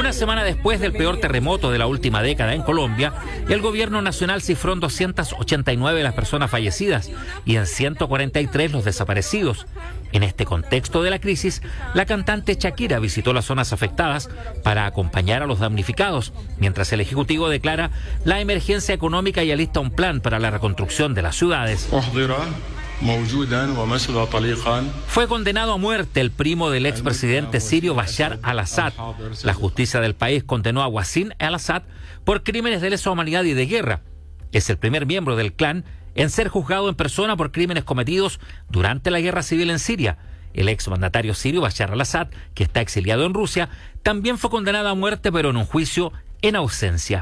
Una semana después del peor terremoto de la última década en Colombia, el gobierno nacional cifró en 289 las personas fallecidas y en 143 los desaparecidos. En este contexto de la crisis, la cantante Shakira visitó las zonas afectadas para acompañar a los damnificados, mientras el Ejecutivo declara la emergencia económica y alista un plan para la reconstrucción de las ciudades. Fue condenado a muerte el primo del expresidente sirio Bashar al-Assad. La justicia del país condenó a Wassim al-Assad por crímenes de lesa humanidad y de guerra. Es el primer miembro del clan en ser juzgado en persona por crímenes cometidos durante la guerra civil en Siria. El exmandatario sirio Bashar al-Assad, que está exiliado en Rusia, también fue condenado a muerte, pero en un juicio en ausencia.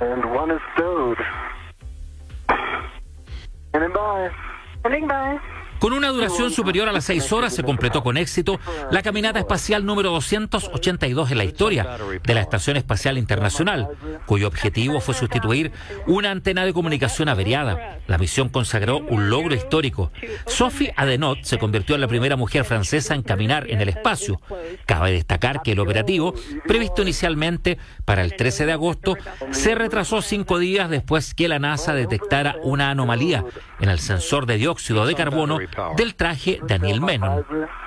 Con una duración superior a las 6 horas se completó con éxito la caminata espacial número 282 en la historia de la Estación Espacial Internacional, cuyo objetivo fue sustituir una antena de comunicación averiada. La misión consagró un logro histórico. Sophie Adenot se convirtió en la primera mujer francesa en caminar en el espacio. Cabe destacar que el operativo, previsto inicialmente para el 13 de agosto, se retrasó 5 días después que la NASA detectara una anomalía en el sensor de dióxido de carbono del traje Daniel Menon.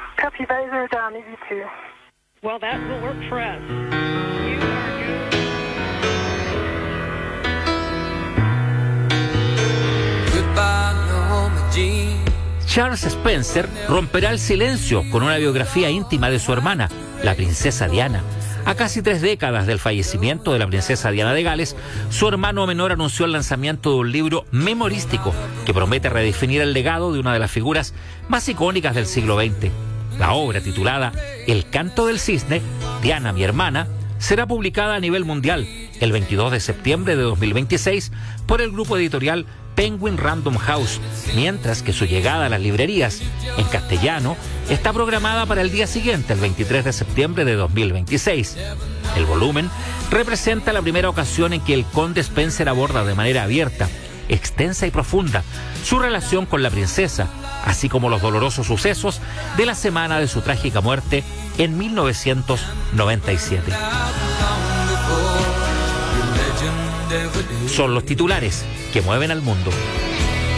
Charles Spencer romperá el silencio con una biografía íntima de su hermana, la princesa Diana. A casi 3 décadas del fallecimiento de la princesa Diana de Gales, su hermano menor anunció el lanzamiento de un libro memorístico que promete redefinir el legado de una de las figuras más icónicas del siglo XX. La obra, titulada El canto del cisne, Diana, mi hermana, será publicada a nivel mundial el 22 de septiembre de 2026 por el grupo editorial Penguin Random House, mientras que su llegada a las librerías en castellano está programada para el día siguiente, el 23 de septiembre de 2026. El volumen representa la primera ocasión en que el conde Spencer aborda de manera abierta, extensa y profunda su relación con la princesa, así como los dolorosos sucesos de la semana de su trágica muerte en 1997. Son los titulares que mueven al mundo.